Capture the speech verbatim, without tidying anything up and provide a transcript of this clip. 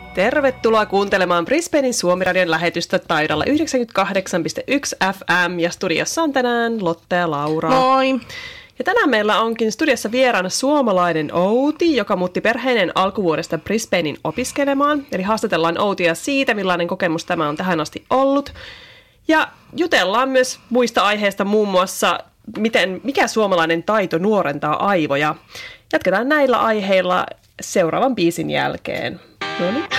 Tervetuloa kuuntelemaan Brisbanein Suomi-radion lähetystä taidolla yhdeksänkymmentäkahdeksan pilkku yksi F M ja studiossa on tänään Lotta ja Laura. Moi! Ja tänään meillä onkin studiossa vieraana suomalainen Outi, joka muutti perheineen alkuvuodesta Brisbanein opiskelemaan. Eli haastatellaan Outia siitä, millainen kokemus tämä on tähän asti ollut. Ja jutellaan myös muista aiheista, muun muassa miten, mikä suomalainen taito nuorentaa aivoja. Jatketaan näillä aiheilla seuraavan biisin jälkeen. No niin.